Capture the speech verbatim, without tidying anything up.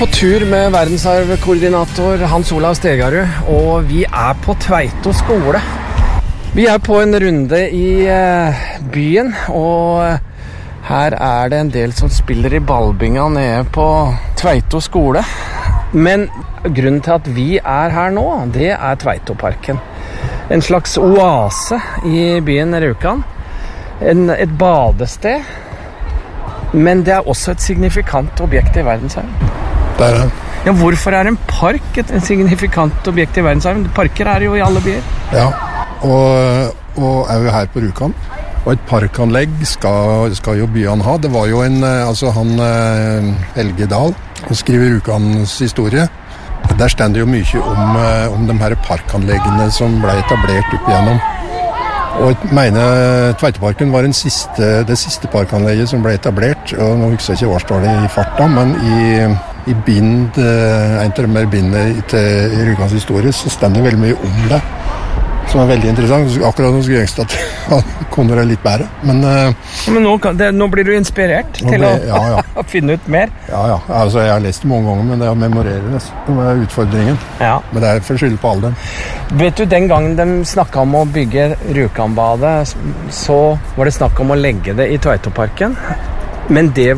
På tur med verdensarvkoordinator Hans Olav Stegarud, og vi er på Tveito skole. Vi er på en runde i byen, og her er det en del som spiller i ballbinga nede på Tveito skole. Men grunnen til at vi er her nå, det er Tveitoparken. En slags oase i byen Rjukan. En, et badested. Men det er også et signifikant objekt i verdensarven. Der er. Ja, hvorfor er en park et signifikant objekt i verdensarven? Parker er jo i alle byer. Ja, og, og er jo her på Rjukan. Og et parkanlegg skal, skal jo byene ha. Det var jo en, altså han Helge Dahl, som skriver Rjukans historie. Der stender det jo mye om, om de her parkanleggene som ble etablert opp igjennom. Og jeg mener Tveitoparken var den siste, det siste parkanlegget som ble etablert. Og nå husker jeg ikke årstallet i farta, men i, i bind, en av de mer bindene til Rjukans historie, så stender det veldig mye om det. Som er veldig interessant. Akkurat nå skulle jeg ønske at han kunne det litt bedre. Men, uh, Men nå, kan, det, nå blir du inspirert til ble, å ja, ja. finne ut mer. Ja, ja. Altså, jeg har lest det mange ganger, men det å memorere det, det er utfordringen. Ja. Men det er for skyld på alderen. Vet du, den gangen de snakket om å bygge Rjukanbadet, så var det snakk om å legge det i Tveitoparken. Men det